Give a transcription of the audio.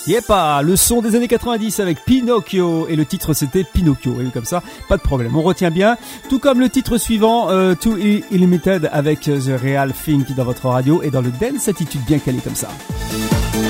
Yepa, le son des années 90 avec Pinocchio, et le titre c'était Pinocchio, et comme ça, pas de problème, on retient bien, tout comme le titre suivant, Too Illimited avec The Real Thing dans votre radio et dans le Dance Attitude bien calé comme ça.